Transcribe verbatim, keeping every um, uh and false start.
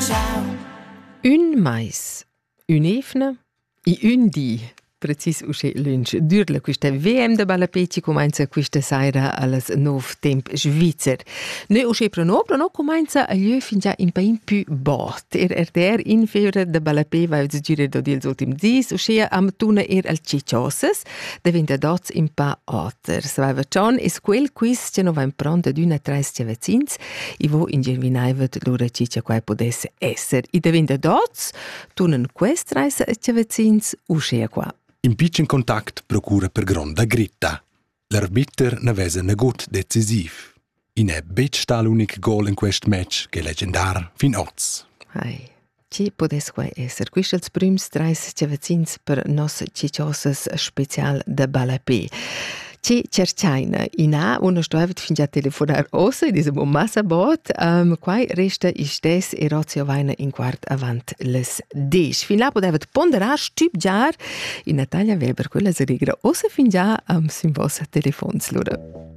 Un mais, un efna e un di. Precis usce lunch. Dürla questa V M de Ballapeci comincia questa sera alles nov temp svizzer. Noi usce pronopro no comincia a lieu fin già in pain più bot. Er er der in febbre de Ballapè va uz gire do dils ultim dis usce am tuna er al cicciosses de venta dots in pa otter. Svaiva John es quel quiz che no va in pronta d'una treis cevacins i vo in gervinaivet lura ciccia quai podes esser. I de venta dots tunan quest treis cevacins usce qua. In pitchen contact procura per gronda gritta. L'arbiter n'avesa negut decisiv. In è bet sta l'unic gol in quest match che legendar fin oz. Ai, ci podes quai esser. Quist els prüms treis cevacins per nos cicciosses special de Ballapè. Ci cercaina in a uno stoavet fin già telefonar ossa, dis mo massa bot, um, quai resta istes e rozio vaina in quart avant les desch. Fin là podevat ponderar stüb jar in Natalia Weber, quella se rigra ossa fin già um, sin vossa telefons lura.